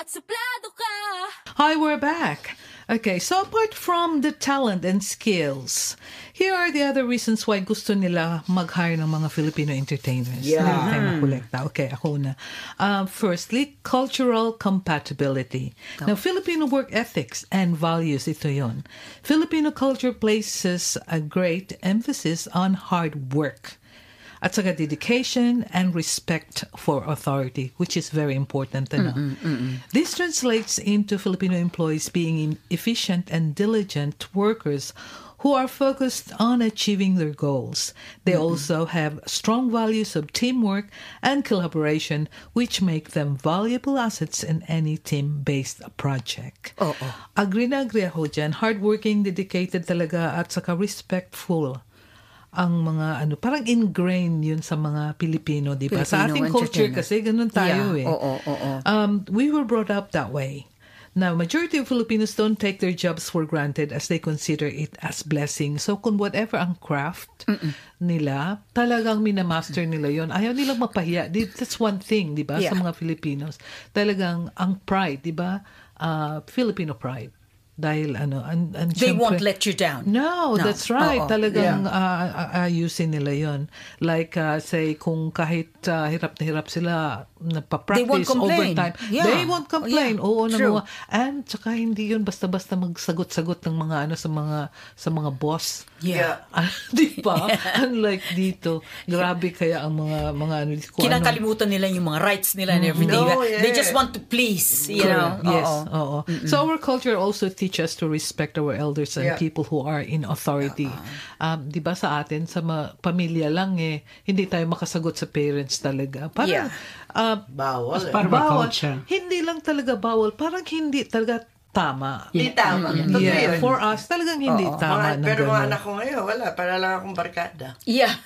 at suplado ka. Hi, we're back. Okay, so apart from the talent and skills, here are the other reasons why gusto nila mag-hire ng mga Filipino entertainers. Yeah. Meron tayong makolekta. Okay, ako na. Firstly, cultural compatibility. Now, Filipino work ethics and values, ito yon. Filipino culture places a great emphasis on hard work. At saka dedication and respect for authority, which is very important. This translates into Filipino employees being efficient and diligent workers who are focused on achieving their goals. They also have strong values of teamwork and collaboration, which make them valuable assets in any team-based project. Agree na agree ako dyan. Hardworking, dedicated talaga, at saka respectful ang mga parang ingrained yun sa mga Pilipino, di ba? Sa ating culture kasi ganun tayo we were brought up that way. Now, majority of Filipinos don't take their jobs for granted as they consider it as blessing. So kung whatever ang craft nila, talagang minamaster nila yon. Ayaw nilang mapahiya. That's one thing, di ba? Sa mga Filipinos. Talagang ang pride, di ba? Filipino pride. Dahil they won't let you down. No, that's right. Talagang ayusin nila yon. Like say kung kahit hirap na hirap sila nagpa-practice overtime, they won't complain. Oo naman. And saka hindi yun basta-basta magsagot-sagot ng mga sa mga boss. Di ba? Unlike dito, grabe kaya ang mga kinakalimutan nila yung mga rights nila and everything. They just want to please, you know. Yes. So our culture also teach us to respect our elders and people who are in authority. Di ba sa atin, sa pamilya lang hindi tayo makasagot sa parents talaga. Parang, bawal. Bawal. Hindi lang talaga bawal. Parang hindi talaga tama. Hindi tama. For us, talagang hindi tama. Pero mga anak ko ngayon, wala. Para lang akong barkada.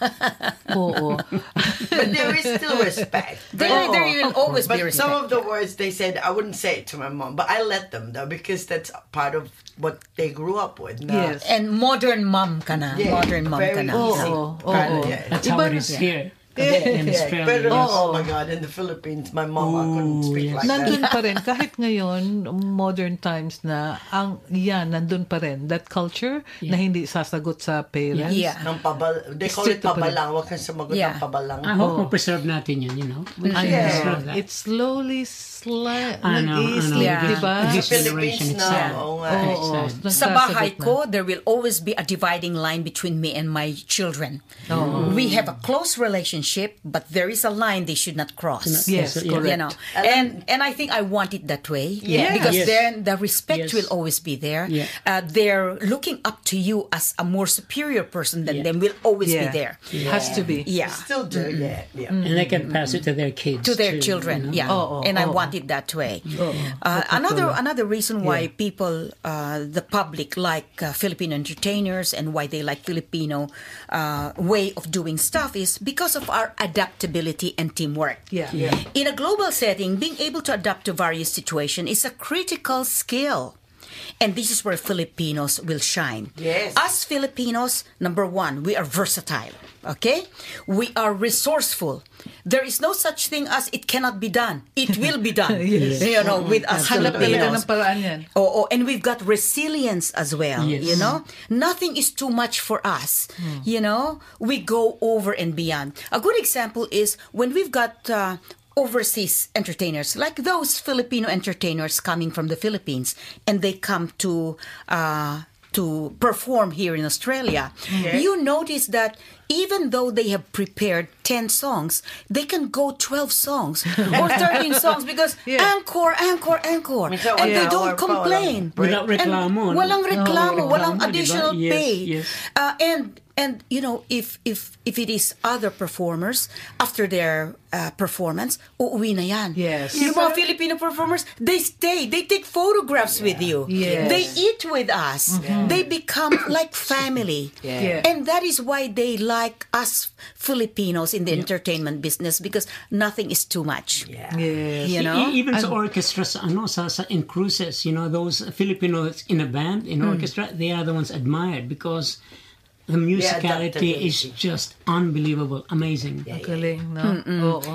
Oo. But there is still respect. There will always be respect. But some of the words they said, I wouldn't say it to my mom. But I let them, though, because that's part of what they grew up with. Yes. And modern mom ka na. Modern mom ka na. That's how it is here. In Australia. Pero, oh my God, in the Philippines, my mom, I couldn't speak like nandun that. pa rin, kahit ngayon, modern times na, nandun pa rin. That culture na hindi sasagot sa parents. They call it pabalang. Huwag kang sumagot ng pabalang. I hope preserve natin yun, you know. It's slowly diba? This generation, it's sad. Sa bahay ko, there will always be a dividing line between me and my children. We have a close relationship, but there is a line they should not cross. Yes, correct. You know, and I think I want it that way because then the respect will always be there. They're looking up to you as a more superior person than them will always be there. Has to be. Still do, And they can pass it to their kids, to their children. You know? And I want it that way. Another reason why people, the public, like Filipino entertainers and why they like Filipino way of doing stuff is because of our adaptability and teamwork. In a global setting, being able to adapt to various situations is a critical skill. And this is where Filipinos will shine. As Filipinos, number one, we are versatile. Okay? We are resourceful. There is no such thing as it cannot be done. It will be done. You know, with us Filipinos. And we've got resilience as well. You know? Nothing is too much for us. You know? We go over and beyond. A good example is when we've got overseas entertainers, like those Filipino entertainers coming from the Philippines, and they come to perform here in Australia. You notice that even though they have prepared 10 songs, they can go 12 songs or 13 songs because encore. And they don't complain. Without reklamo. Walang reklamo, walang additional pay. And you know, if it is other performers, after their performance, uuwi na yan. Yung mga Filipino performers, they stay. They take photographs with you. They eat with us. They become like family. And that is why they like us Filipinos in the entertainment business because nothing is too much. You know? Even sa orchestras, in cruises, you know, those Filipinos in a band, in orchestra, they are the ones admired because the musicality is just unbelievable, amazing. Galing, no? Oo.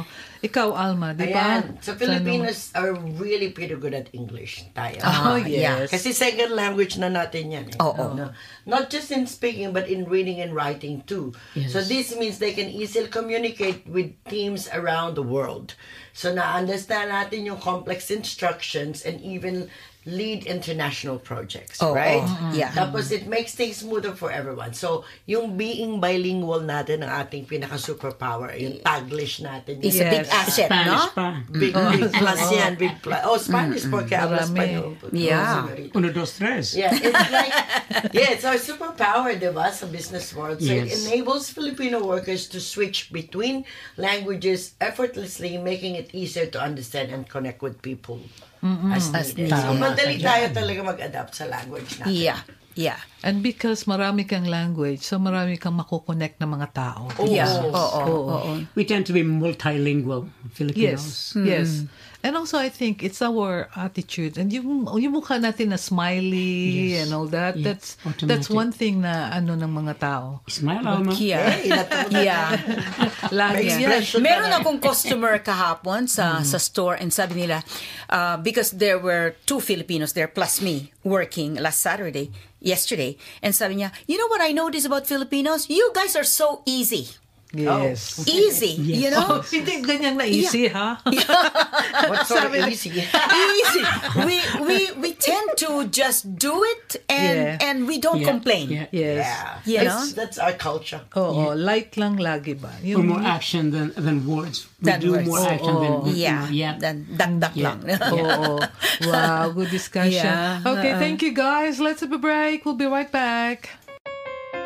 Ikaw, Alma, di ba? Ayan. So Filipinos are really pretty good at English. Tayo. Oh, yes. Kasi second language na natin yan. No? Not just in speaking, but in reading and writing too. Yes. So this means they can easily communicate with teams around the world. So na-understand natin yung complex instructions and even lead international projects, right? Yeah. Tapos it makes things smoother for everyone. So yung being bilingual natin ang ating pinaka-superpower, yung Taglish natin. It's a big asset, Spanish no? pa. Big plus yan, big plus. Oh, Spanish porque habla español. Yeah. 1, 2, 3. Yeah, it's like, it's our superpower, diba, sa business world. So it Yes. enables Filipino workers to switch between languages effortlessly, making it easier to understand and connect with people as needed. So madali tayo talaga mag-adapt sa language natin. Yeah. Yeah. And because marami kang language, so marami kang makukonect na mga tao. Yeah. We tend to be multilingual Filipinos. Yes. And also, I think it's our attitude. And yung mukha natin na smiley and all that, that's automatic. one thing na ano ng mga tao. Smile, Alma. Yeah. Yeah. Lagi. Expression Meron akong customer kahapon sa store and sabi nila, because there were 2 Filipinos there plus me working yesterday, and sabi niya, you know what I noticed about Filipinos? You guys are so easy. Yes. Easy, you know? Hindi ganyan na easy, ha? What's so easy? Easy. We tend to just do it and we don't complain. Yeah. Yes. You know? That's our culture. Oo, light lang lagi ba? We're more action than words. We Than do words. more action than Yeah. Then dak lang. Oo. Wow, good discussion. Yeah. Okay, thank you guys. Let's have a break. We'll be right back.